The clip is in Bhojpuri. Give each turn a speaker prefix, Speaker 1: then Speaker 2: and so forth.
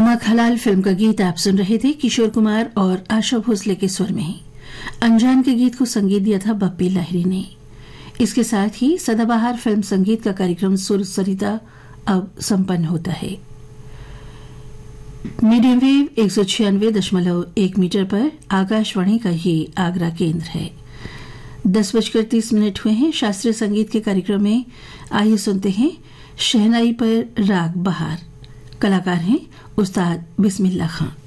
Speaker 1: नमक हलाल फिल्म का गीत आप सुन रहे थे किशोर कुमार और आशा भोसले के स्वर में। अनजान के गीत को संगीत दिया था बप्पी लाहिरी ने। इसके साथ ही सदाबहार फिल्म संगीत का कार्यक्रम सुर सरिता अब संपन्न होता है। मीडियम वेव 196.1 मीटर पर आकाशवाणी का ये आगरा केंद्र है। 10:30 हुए हैं। शास्त्रीय संगीत के कार्यक्रम में आइए सुनते हैं शहनाई पर राग बहार। कलाकार हैं उस्ताद बिस्मिल्लाह खां।